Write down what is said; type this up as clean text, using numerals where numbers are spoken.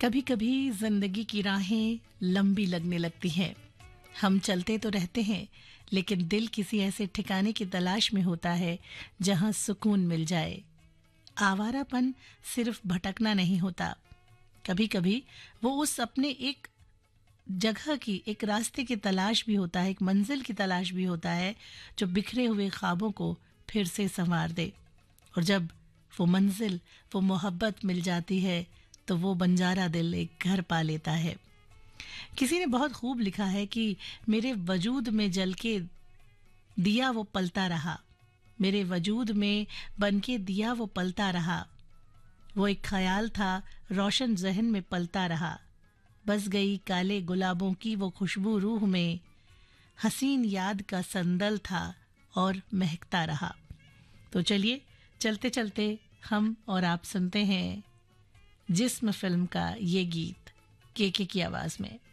कभी कभी जिंदगी की राहें लंबी लगने लगती हैं। हम चलते तो रहते हैं, लेकिन दिल किसी ऐसे ठिकाने की तलाश में होता है जहां सुकून मिल जाए। आवारापन सिर्फ भटकना नहीं होता, कभी कभी वो उस अपने एक जगह की, एक रास्ते की तलाश भी होता है, एक मंजिल की तलाश भी होता है जो बिखरे हुए ख्वाबों को फिर से संवार दे। और जब वो मंजिल, वो मोहब्बत मिल जाती है तो वो बंजारा दिल एक घर पा लेता है। किसी ने बहुत खूब लिखा है कि मेरे वजूद में जल के दिया वो पलता रहा, मेरे वजूद में बन के दिया वो पलता रहा, वो एक ख्याल था रोशन जहन में पलता रहा, बस गई काले गुलाबों की वो खुशबू रूह में, हसीन याद का संदल था और महकता रहा। तो चलिए, चलते चलते हम और आप सुनते हैं जिस्म फिल्म का ये गीत के की आवाज में।